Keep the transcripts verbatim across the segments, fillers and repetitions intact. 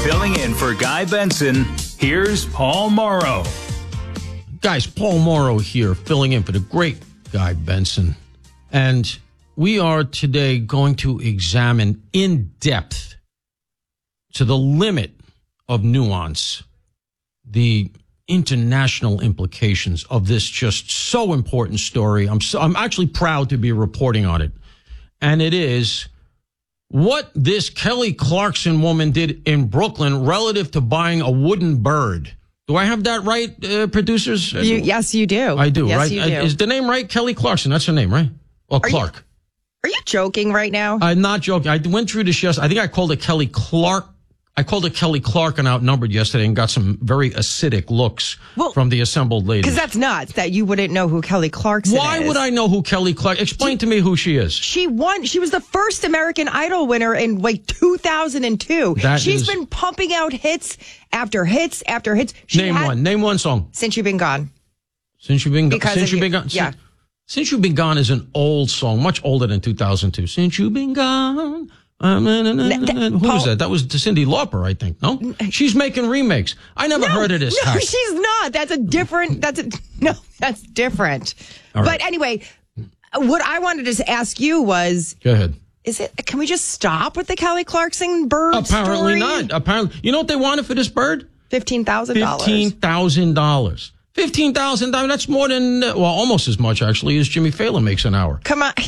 Filling in for Guy Benson, here's Paul Morrow. Guys, Paul Morrow here, filling in for the great Guy Benson. And we are today going to examine in depth, to the limit of nuance, the international implications of this just so important story. I'm so, I'm actually proud to be reporting on it. And it is what this Kelly Clarkson woman did in Brooklyn relative to buying a wooden bird. Do I have that right, uh, producers? You, yes, you do. I do, yes, right? You do. Is the name right? Kelly Clarkson. That's her name, right? Or are Clark. You, are you joking right now? I'm not joking. I went through this yesterday. I think I called it Kelly Clark. I called it Kelly Clark and outnumbered yesterday and got some very acidic looks well, from the assembled ladies. Because that's nuts that you wouldn't know who Kelly Clarkson Why is. Why would I know who Kelly Clark? Explain she, to me who she is. She won. She was the first American Idol winner in like two thousand two. That She's is, been pumping out hits after hits after hits. She name had, one. Name one song. Since You've Been Gone. Since You've Been Gone. Because Since You've you, Been Gone. Yeah. Since, Since You've Been Gone is an old song, much older than two thousand two. Since You've Been Gone. Um, na, na, na, na, na. Who Paul, was that? That was Cyndi Lauper, I think. No, she's making remakes. I never no, heard of this. No, hack. she's not. That's a different. That's a no. That's different. Right. But anyway, what I wanted to ask you was, go ahead. Is it? Can we just stop with the Kelly Clarkson bird Apparently story? not. Apparently, you know what they wanted for this bird? Fifteen thousand dollars. Fifteen thousand dollars. Fifteen thousand dollars. That's more than well, almost as much actually as Jimmy Fallon makes an hour. Come on.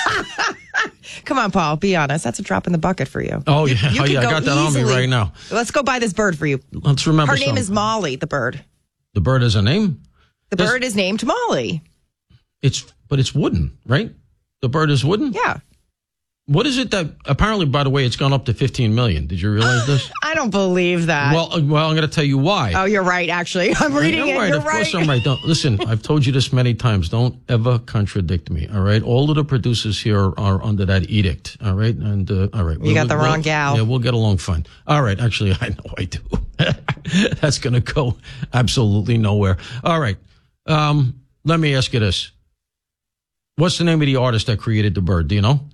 Come on, Paul. Be honest. That's a drop in the bucket for you. Oh, yeah. You, you oh, yeah. I got that easily. on me right now. Let's go buy this bird for you. Let's remember Her name something. is Molly, the bird. The bird has a name? The There's, bird is named Molly. It's, but it's wooden, right? The bird is wooden? Yeah. What is it that, apparently, by the way, it's gone up to fifteen million. Did you realize this? I don't believe that. Well, uh, well, I'm going to tell you why. Oh, you're right, actually. I'm reading you're it. Right. You're of right. course I'm right. Don't, listen, I've told you this many times. Don't ever contradict me, all right? All of the producers here are, are under that edict, all right? And, uh, all right. You we'll, got the we'll, wrong gal. Yeah, we'll get along fine. All right. Actually, I know I do. That's going to go absolutely nowhere. All right. Um, let me ask you this. What's the name of the artist that created the bird? Do you know?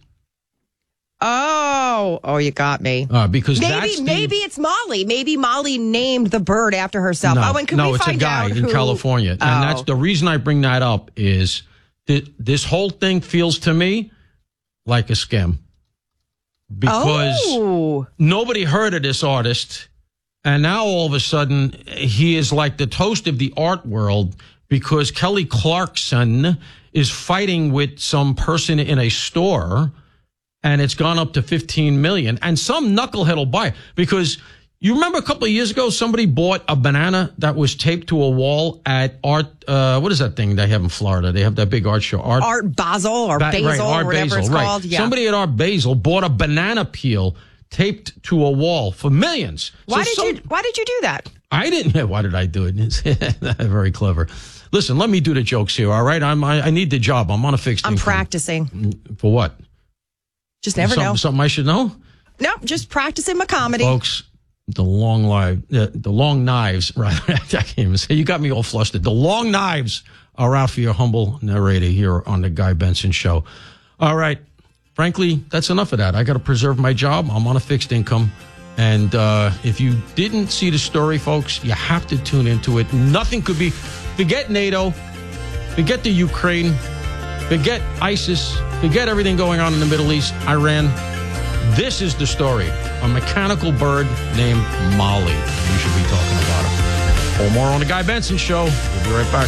Oh, oh, you got me. Uh, because maybe, that's the, maybe it's Molly. Maybe Molly named the bird after herself. No, oh, and can no, we it's find a guy out in who, California, oh. and that's the reason I bring that up. Is that this whole thing feels to me like a scam because oh. nobody heard of this artist, and now all of a sudden he is like the toast of the art world because Kelly Clarkson is fighting with some person in a store. And it's gone up to fifteen million. And some knucklehead will buy it. Because you remember a couple of years ago, somebody bought a banana that was taped to a wall at Art, uh, what is that thing they have in Florida? They have that big art show. Art, Art Basel or ba- Basil right, Art or whatever Basel, it's right. called. Yeah. Somebody at Art Basel bought a banana peel taped to a wall for millions. Why so did some, you, why did you do that? I didn't. Yeah, why did I do it? Very clever. Listen, let me do the jokes here, all right? I'm, I, I need the job. I'm on a fixed I'm income. practicing. For what? Just never something, know. Something I should know? No, just practicing my comedy. Folks, the long live, uh, the long knives, right? I can't even say, you got me all flustered. The long knives are out for your humble narrator here on the Guy Benson Show. All right. Frankly, that's enough of that. I got to preserve my job. I'm on a fixed income. And uh, if you didn't see the story, folks, you have to tune into it. Nothing could be, forget NATO, forget the Ukraine, forget ISIS, forget everything going on in the Middle East, Iran. This is the story. A mechanical bird named Molly. We should be talking about it. For more on the Guy Benson Show. We'll be right back.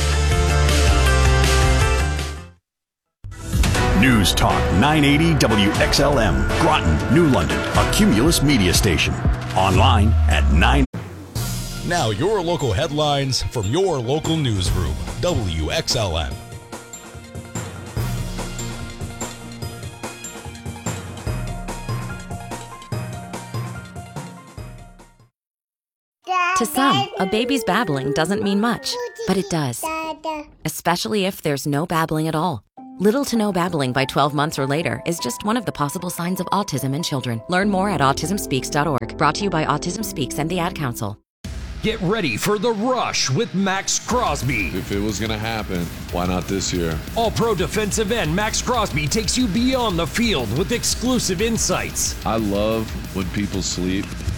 News Talk nine eighty W X L M, Groton, New London, a Cumulus media station. Online at nine. Now your local headlines from your local newsroom. W X L M. To some, a baby's babbling doesn't mean much, but it does. Especially if there's no babbling at all. Little to no babbling by twelve months or later is just one of the possible signs of autism in children. Learn more at autism speaks dot org. Brought to you by Autism Speaks and the Ad Council. Get ready for The Rush with Max Crosby. If it was going to happen, why not this year? All-Pro defensive end Max Crosby takes you beyond the field with exclusive insights. I love when people sleep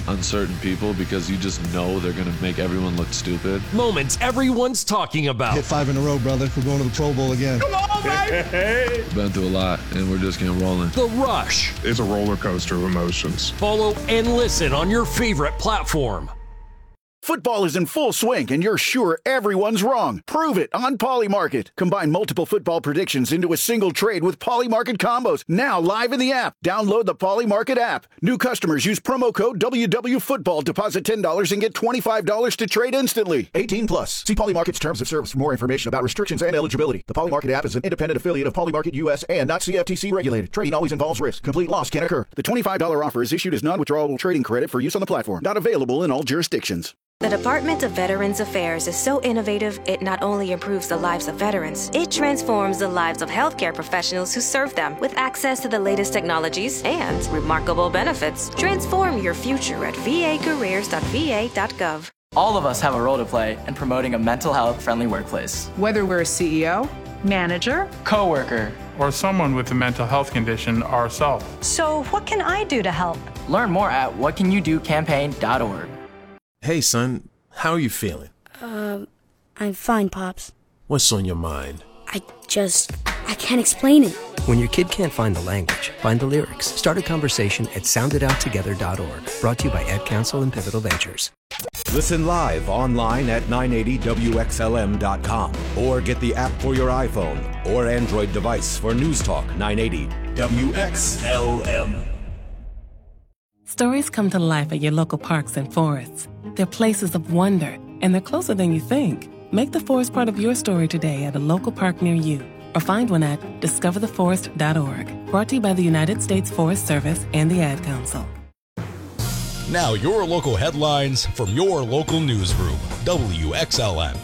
uncertain people because you just know they're going to make everyone look stupid. Moments everyone's talking about. Hit five in a row, brother. We're going to the Pro Bowl again. Come on, baby! Been through a lot, and we're just getting rolling. The Rush. It's a roller coaster of emotions. Follow and listen on your favorite platform. Football is in full swing, and you're sure everyone's wrong. Prove it on Polymarket. Combine multiple football predictions into a single trade with Polymarket combos. Now live in the app. Download the Polymarket app. New customers use promo code W W Football. Deposit ten dollars and get twenty-five dollars to trade instantly. eighteen plus. See Polymarket's terms of service for more information about restrictions and eligibility. The Polymarket app is an independent affiliate of Polymarket U S and not C F T C regulated. Trading always involves risk. Complete loss can occur. The twenty-five dollars offer is issued as non-withdrawable trading credit for use on the platform. Not available in all jurisdictions. The Department of Veterans Affairs is so innovative, it not only improves the lives of veterans, it transforms the lives of healthcare professionals who serve them with access to the latest technologies and remarkable benefits. Transform your future at v a careers dot v a dot gov. All of us have a role to play in promoting a mental health friendly workplace. Whether we're a C E O, manager, coworker, or someone with a mental health condition ourselves. So what can I do to help? Learn more at what can you do campaign dot org. Hey, son, how are you feeling? Uh, I'm fine, Pops. What's on your mind? I just, I can't explain it. When your kid can't find the language, find the lyrics. Start a conversation at sound it out together dot org. Brought to you by Ad Council and Pivotal Ventures. Listen live online at nine eighty W X L M dot com or get the app for your iPhone or Android device for News Talk nine eighty W X L M. Stories come to life at your local parks and forests. They're places of wonder, and they're closer than you think. Make the forest part of your story today at a local park near you, or find one at discover the forest dot org. Brought to you by the United States Forest Service and the Ad Council. Now your local headlines from your local newsroom, W X L M.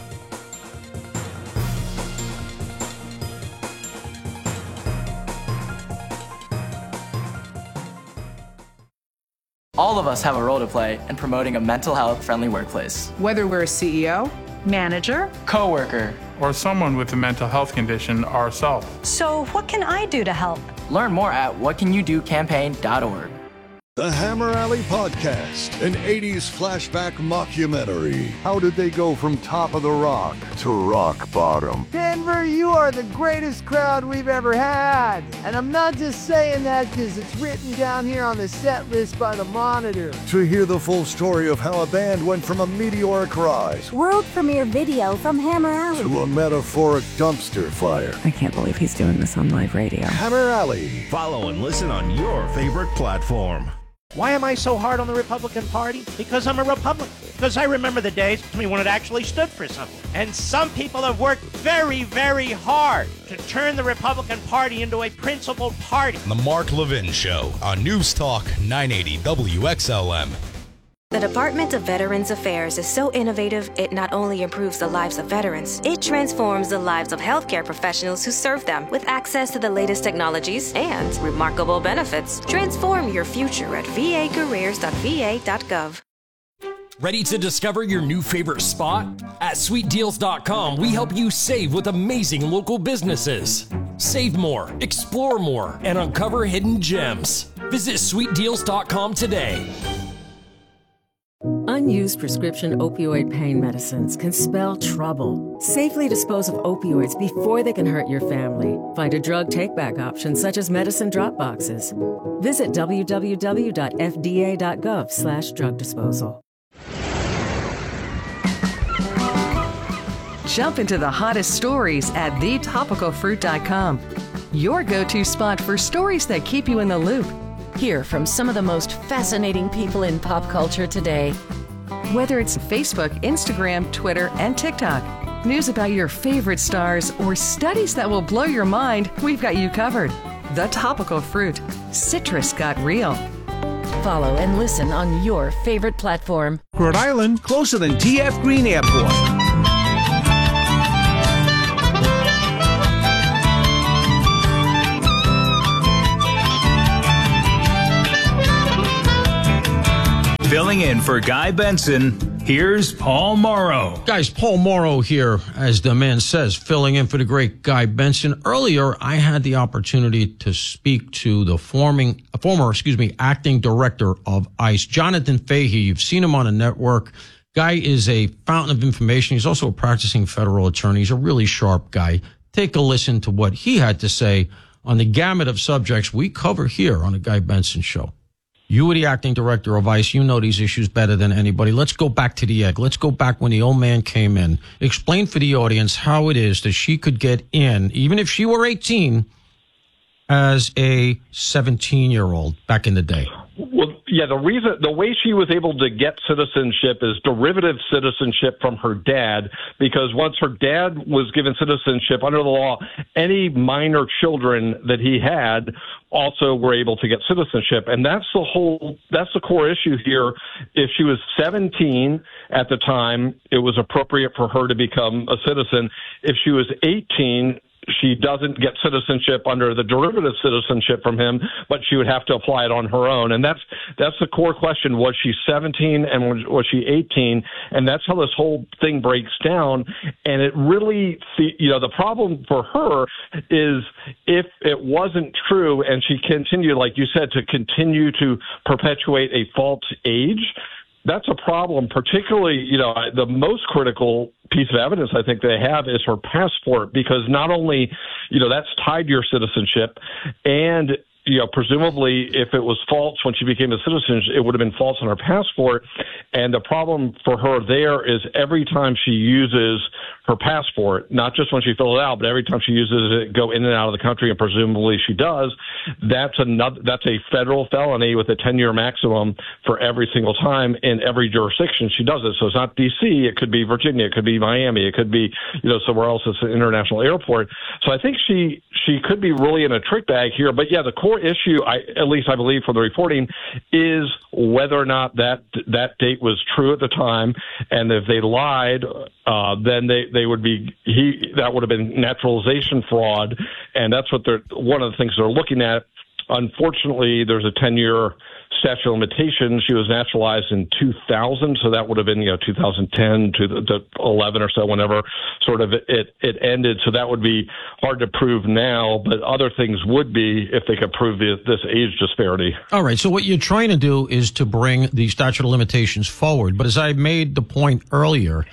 All of us have a role to play in promoting a mental health friendly workplace. Whether we're a C E O, manager, coworker, or someone with a mental health condition ourselves. So what can I do to help? Learn more at what can you do campaign dot org. The Hammer Alley Podcast, an eighties flashback mockumentary. How did they go from top of the rock to rock bottom? Denver, you are the greatest crowd we've ever had. And I'm not just saying that because it's written down here on the set list by the Monitor. To hear the full story of how a band went from a meteoric rise, world premiere video from Hammer Alley, to a metaphoric dumpster fire. I can't believe he's doing this on live radio. Hammer Alley. Follow and listen on your favorite platform. Why am I so hard on the Republican Party? Because I'm a Republican. Because I remember the days when it actually stood for something. And some people have worked very, very hard to turn the Republican Party into a principled party. The Mark Levin Show on News Talk nine eighty W X L M. The Department of Veterans Affairs is so innovative, it not only improves the lives of veterans, it transforms the lives of healthcare professionals who serve them with access to the latest technologies and remarkable benefits. Transform your future at v a careers dot v a dot gov. Ready to discover your new favorite spot? At sweet deals dot com, we help you save with amazing local businesses. Save more, explore more, and uncover hidden gems. Visit sweet deals dot com today. Unused prescription opioid pain medicines can spell trouble. Safely dispose of opioids before they can hurt your family. Find a drug take-back option such as medicine drop boxes. Visit w w w dot f d a dot gov slash drug disposal. Jump into the hottest stories at the topical fruit dot com. Your go-to spot for stories that keep you in the loop. Hear from some of the most fascinating people in pop culture today. Whether it's Facebook, Instagram, Twitter, and TikTok, news about your favorite stars, or studies that will blow your mind, we've got you covered. The Topical Fruit. Citrus got real. Follow and listen on your favorite platform. Rhode Island, closer than T F Green Airport. Filling in for Guy Benson, here's Paul Morrow. Guys, Paul Morrow here, as the man says, filling in for the great Guy Benson. Earlier, I had the opportunity to speak to the forming, former, excuse me, acting director of ICE, Jonathan Fahey. You've seen him on a network. Guy is a fountain of information. He's also a practicing federal attorney. He's a really sharp guy. Take a listen to what he had to say on the gamut of subjects we cover here on the Guy Benson Show. You were the acting director of ICE. You know these issues better than anybody. Let's go back to the egg. Let's go back when the old man came in. Explain for the audience how it is that she could get in, even if she were eighteen, as a seventeen-year-old back in the day. Well, yeah, the reason, the way she was able to get citizenship is derivative citizenship from her dad, because once her dad was given citizenship under the law, any minor children that he had also were able to get citizenship. And that's the whole, that's the core issue here. If she was seventeen at the time, it was appropriate for her to become a citizen. If she was eighteen, she doesn't get citizenship under the derivative citizenship from him, but she would have to apply it on her own. And that's that's the core question. Was she seventeen and was, was she eighteen? And that's how this whole thing breaks down. And it really, you know, the problem for her is if it wasn't true and she continued, like you said, to continue to perpetuate a false age, that's a problem, particularly, you know, the most critical piece of evidence I think they have is her passport, because not only, you know, that's tied to your citizenship, and, you know, presumably if it was false when she became a citizen, it would have been false on her passport. And the problem for her there is every time she uses her passport, not just when she fills it out, but every time she uses it, go in and out of the country, and presumably she does, that's another, that's a federal felony with a ten-year maximum for every single time in every jurisdiction she does it. So it's not D C, it could be Virginia, it could be Miami, it could be, you know, somewhere else. It's an international airport. So I think she she could be really in a trick bag here. But yeah, the core issue, I, at least I believe from the reporting, is whether or not that that date was true at the time, and if they lied, uh, then they they would be he that would have been naturalization fraud, and that's what they're one of the things they're looking at. Unfortunately, there's a ten-year statute of limitations. She was naturalized in two thousand, so that would have been, you know, two thousand ten to the, the eleven or so, whenever sort of it, it, it ended. So that would be hard to prove now, but other things would be if they could prove the, this age disparity. All right, so what you're trying to do is to bring the statute of limitations forward. But as I made the point earlier,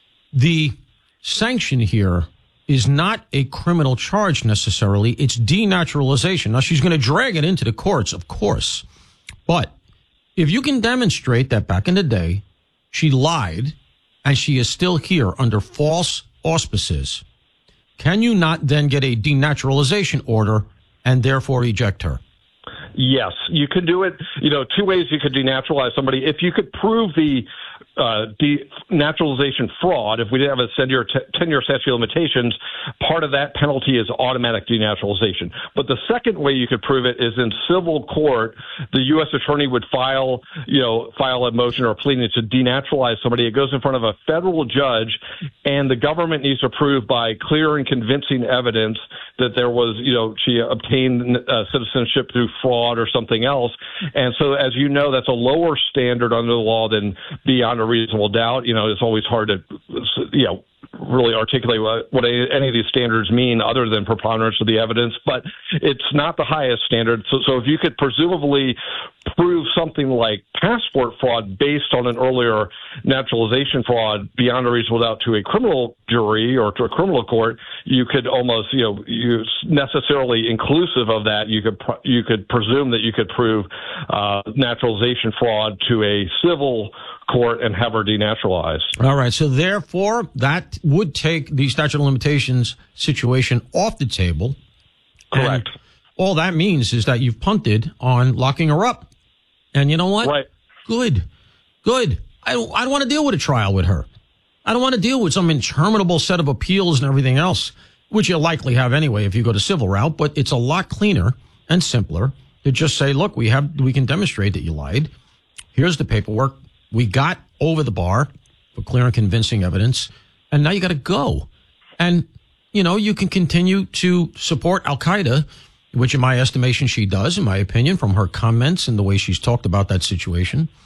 the sanction here is not a criminal charge necessarily. It's denaturalization. Now, she's going to drag it into the courts, of course. But if you can demonstrate that back in the day she lied and she is still here under false auspices, can you not then get a denaturalization order and therefore eject her? Yes, you could do it. You know, two ways you could denaturalize somebody. If you could prove the uh, denaturalization fraud, if we didn't have a ten-year, ten-year statute of limitations, part of that penalty is automatic denaturalization. But the second way you could prove it is in civil court. The U S attorney would file, you know, file a motion or a pleading to denaturalize somebody. It goes in front of a federal judge, and the government needs to prove by clear and convincing evidence that there was, you know, she obtained uh, citizenship through fraud or something else. And so, as you know, that's a lower standard under the law than beyond a reasonable doubt. You know, it's always hard to, you know, really articulate what, what any of these standards mean other than preponderance of the evidence, but it's not the highest standard. So, so if you could presumably prove something like passport fraud based on an earlier naturalization fraud beyond a reasonable doubt to a criminal jury or to a criminal court, you could almost, you know, you necessarily inclusive of that, you could you could presume that you could prove uh, naturalization fraud to a civil court and have her denaturalized. All right. So therefore, that would take the statute of limitations situation off the table. Correct. And all that means is that you've punted on locking her up. And you know what? Right. Good. Good. I don't, I don't want to deal with a trial with her. I don't want to deal with some interminable set of appeals and everything else, which you'll likely have anyway if you go to civil route. But it's a lot cleaner and simpler to just say, look, we have we can demonstrate that you lied. Here's the paperwork. We got over the bar for clear and convincing evidence, and now you got to go. And, you know, you can continue to support Al-Qaeda, which in my estimation she does, in my opinion, from her comments and the way she's talked about that situation.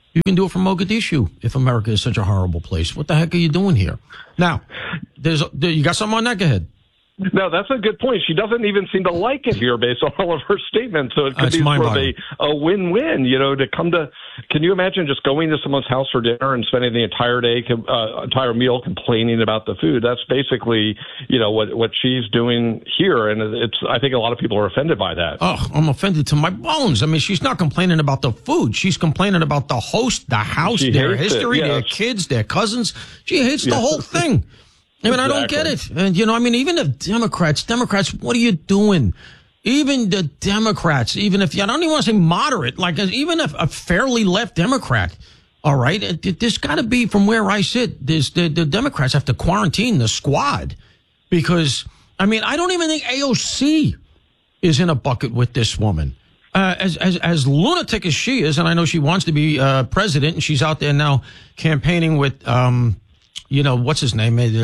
You can do it from Mogadishu if America is such a horrible place. What the heck are you doing here? Now, there's you got something on that? Go ahead. No, that's a good point. She doesn't even seem to like it here based on all of her statements. So it could That's be sort of mind-boggling. a, a win-win, you know, to come to, can you imagine just going to someone's house for dinner and spending the entire day, uh, entire meal complaining about the food? That's basically, you know, what, what she's doing here. And it's, I think a lot of people are offended by that. Oh, I'm offended to my bones. I mean, she's not complaining about the food. She's complaining about the host, the house, She their hates it, history, their yes. kids, their cousins. She hates the Yes. whole thing. I mean, I don't get Exactly. it. And, you know, I mean, even the Democrats, Democrats, what are you doing? Even the Democrats, even if, I don't even want to say moderate, like even if a fairly left Democrat, all right, it, it, there's got to be, from where I sit, there's, the, the Democrats have to quarantine the squad because, I mean, I don't even think A O C is in a bucket with this woman. Uh, as, as, as lunatic as she is, and I know she wants to be uh, president, and she's out there now campaigning with, um, you know, what's his name? What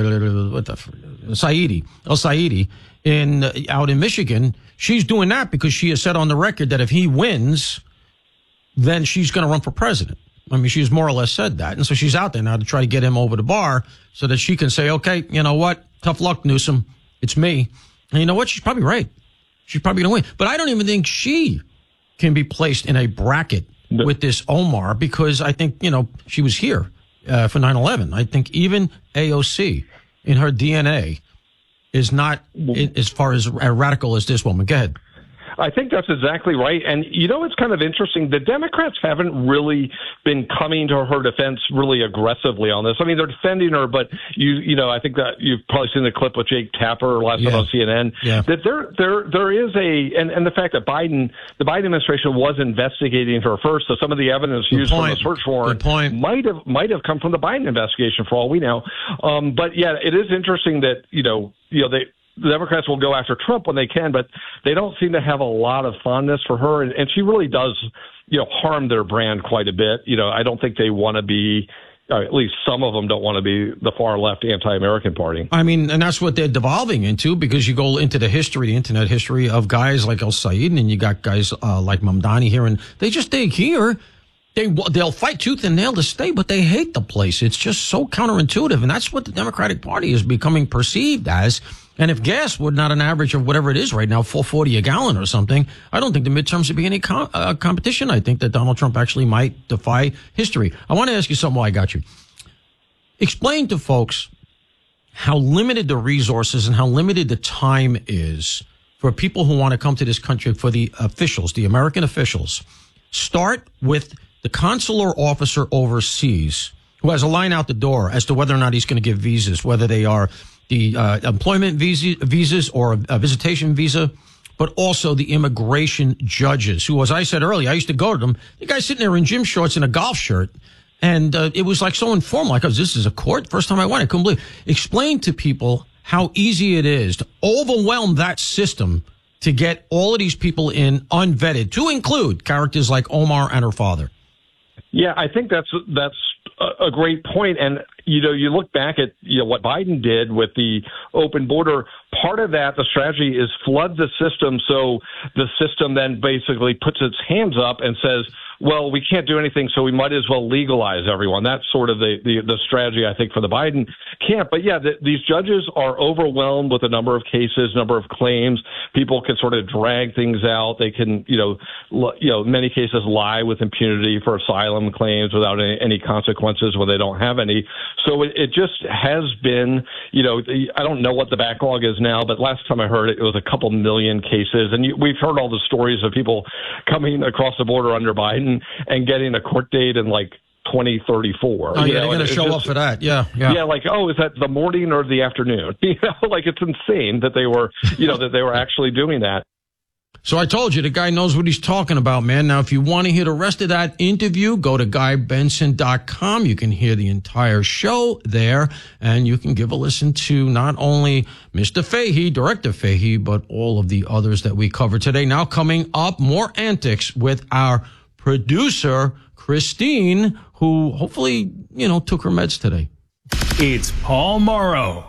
the, Saidi, El Saidi, in, uh, out in Michigan. She's doing that because she has said on the record that if he wins, then she's going to run for president. I mean, she's more or less said that. And so she's out there now to try to get him over the bar so that she can say, okay, you know what? Tough luck, Newsom. It's me. And you know what? She's probably right. She's probably going to win. But I don't even think she can be placed in a bracket with this Omar because I think, you know, she was here uh, for nine eleven. I think even A O C in her D N A is not i- as far as uh, radical as this woman. Go ahead. I think that's exactly right. And, you know, it's kind of interesting. The Democrats haven't really been coming to her defense really aggressively on this. I mean, they're defending her, but, you you know, I think that you've probably seen the clip with Jake Tapper last Yeah. night on C N N. Yeah. That there there there is a, and, and the fact that Biden, the Biden administration was investigating her first, so some of the evidence Good used point. from the search warrant Good point. might have might have come from the Biden investigation for all we know. Um, but, yeah, it is interesting that, you know, you know, they, the Democrats will go after Trump when they can, but they don't seem to have a lot of fondness for her. And, and she really does, you know, harm their brand quite a bit. You know, I don't think they want to be, or at least some of them don't want to be the far left anti-American party. I mean, and that's what they're devolving into because you go into the history, the internet history of guys like El Said, and you got guys uh, like Mamdani here, and they just stay here. They, they'll fight tooth and nail to stay, but they hate the place. It's just so counterintuitive, and that's what the Democratic Party is becoming perceived as. And if gas would not an average of whatever it is right now, four forty a gallon or something, I don't think the midterms would be any com- uh, competition. I think that Donald Trump actually might defy history. I want to ask you something while I got you. Explain to folks how limited the resources and how limited the time is for people who want to come to this country, for the officials, the American officials. Start with the consular officer overseas who has a line out the door as to whether or not he's going to give visas, whether they are the uh, employment visa, visas or a visitation visa, but also the immigration judges who, as I said earlier, I used to go to them. The guy's sitting there in gym shorts and a golf shirt. And uh, it was like so informal. Like, oh, this is a court? First time I went, I couldn't believe it. Explain to people how easy it is to overwhelm that system to get all of these people in unvetted, to include characters like Omar and her father. Yeah, I think that's that's a great point. And, you know, you look back at, you know, what Biden did with the open border. Part of that, the strategy is flood the system so the system then basically puts its hands up and says, well, we can't do anything, so we might as well legalize everyone. That's sort of the, the, the strategy, I think, for the Biden camp. But, yeah, the, these judges are overwhelmed with a number of cases, number of claims. People can sort of drag things out. They can, you know, l- you know, in many cases lie with impunity for asylum claims without any, any consequences when they don't have any. So it, it just has been, you know, the, I don't know what the backlog is now, but last time I heard it, it was a couple million cases. And you, we've heard all the stories of people coming across the border under Biden and getting a court date in like twenty thirty-four. Oh, you yeah, know, they're going to show just, up for that. Yeah, yeah. Yeah, like, oh, is that the morning or the afternoon? You know, like it's insane that they were, you know, that they were actually doing that. So I told you, the guy knows what he's talking about, man. Now, if you want to hear the rest of that interview, go to guy benson dot com. You can hear the entire show there, and you can give a listen to not only Mister Fahey, Director Fahey, but all of the others that we covered today. Now coming up, more antics with our producer, Christine, who hopefully, you know, took her meds today. It's Paul Morrow.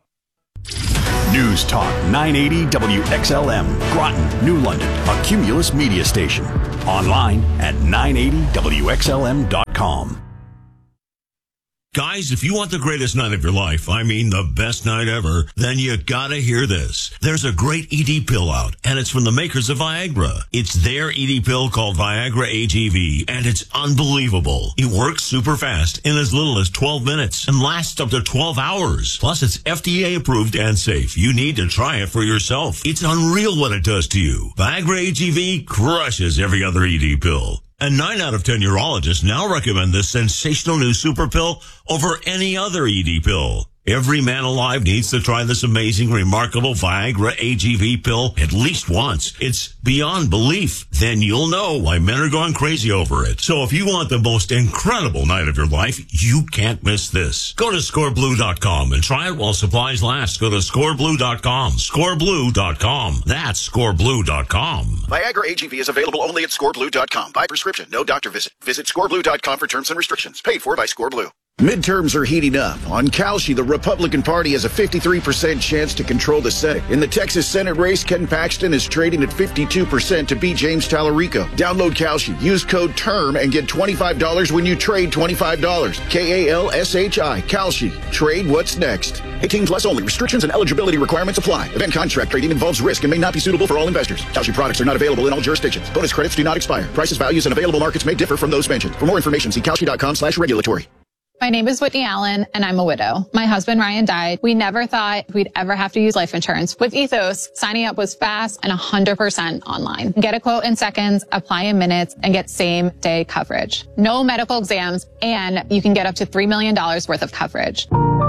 News Talk nine eighty W X L M, Groton, New London, a Cumulus media station. Online at nine eighty W X L M dot com. Guys, if you want the greatest night of your life, I mean the best night ever, then you gotta hear this. There's a great E D pill out, and it's from the makers of Viagra. It's their E D pill called Viagra A G V, and it's unbelievable. It works super fast in as little as twelve minutes and lasts up to twelve hours. Plus, it's F D A approved and safe. You need to try it for yourself. It's unreal what it does to you. Viagra A G V crushes every other E D pill. And nine out of ten urologists now recommend this sensational new super pill over any other E D pill. Every man alive needs to try this amazing, remarkable Viagra A G V pill at least once. It's beyond belief. Then you'll know why men are going crazy over it. So if you want the most incredible night of your life, you can't miss this. Go to score blue dot com and try it while supplies last. Go to score blue dot com. score blue dot com. That's score blue dot com. Viagra A G V is available only at score blue dot com. By prescription, no doctor visit. Visit score blue dot com for terms and restrictions. Paid for by ScoreBlue. Midterms are heating up. On Kalshi, the Republican Party has a fifty-three percent chance to control the Senate. In the Texas Senate race, Ken Paxton is trading at fifty-two percent to beat James Tallarico. Download Kalshi, use code TERM, and get twenty-five dollars when you trade twenty-five dollars. K A L S H I, Kalshi. Trade what's next. eighteen plus only. Restrictions and eligibility requirements apply. Event contract trading involves risk and may not be suitable for all investors. Kalshi products are not available in all jurisdictions. Bonus credits do not expire. Prices, values, and available markets may differ from those mentioned. For more information, see kalshi dot com slash regulatory. My name is Whitney Allen, and I'm a widow. My husband, Ryan, died. We never thought we'd ever have to use life insurance. With Ethos, signing up was fast and one hundred percent online. Get a quote in seconds, apply in minutes, and get same-day coverage. No medical exams, and you can get up to three million dollars worth of coverage.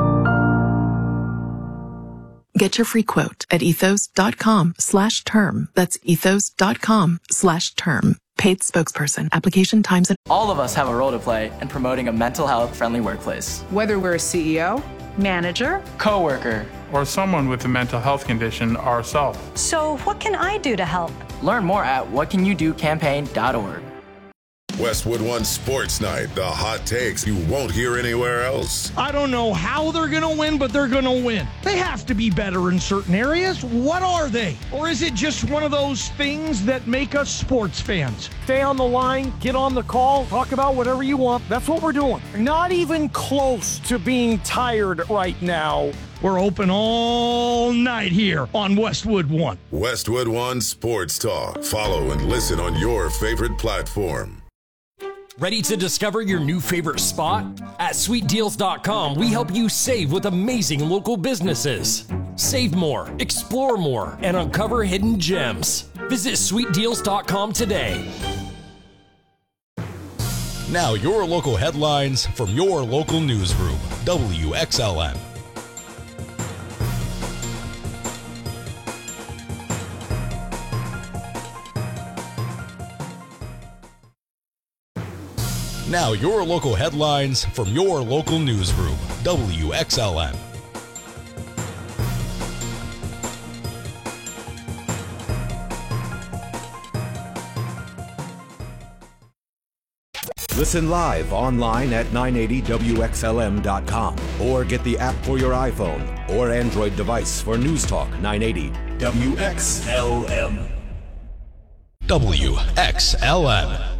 Get your free quote at ethos dot com slash term. That's ethos dot com slash term. Paid spokesperson. Application times and... All of us have a role to play in promoting a mental health friendly workplace. Whether we're a C E O, manager, coworker, or someone with a mental health condition ourselves. So what can I do to help? Learn more at what can you do campaign dot org. Westwood One Sports Night, the hot takes you won't hear anywhere else. I don't know how they're going to win, but they're going to win. They have to be better in certain areas. What are they? Or is it just one of those things that make us sports fans? Stay on the line, get on the call, talk about whatever you want. That's what we're doing. Not even close to being tired right now. We're open all night here on Westwood One. Westwood One Sports Talk. Follow and listen on your favorite platform. Ready to discover your new favorite spot? At sweet deals dot com, we help you save with amazing local businesses. Save more, explore more, and uncover hidden gems. Visit sweet deals dot com today. Now your local headlines from your local newsroom, W X L M. Now your local headlines from your local newsroom, W X L M. Listen live online at nine eighty W X L M dot com or get the app for your iPhone or Android device for News Talk nine eighty W X L M. W X L M.